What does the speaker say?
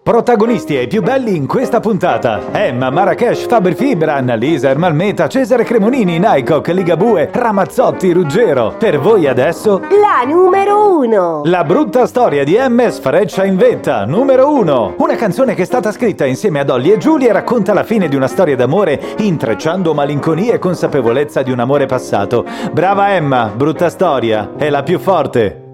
Protagonisti ai più belli in questa puntata: Emma, Marrakesh, Fabri Fibran, Lisa, Ermalmeta, Cesare Cremonini, Naikok, Ligabue, Ramazzotti, Ruggero. Per voi adesso la numero 1. La brutta storia di MS Freccia in vetta, numero 1. Una canzone che è stata scritta insieme a Dolly e Giulia e racconta la fine di una storia d'amore, intrecciando malinconia e consapevolezza di un amore passato. Brava Emma, brutta storia, è la più forte.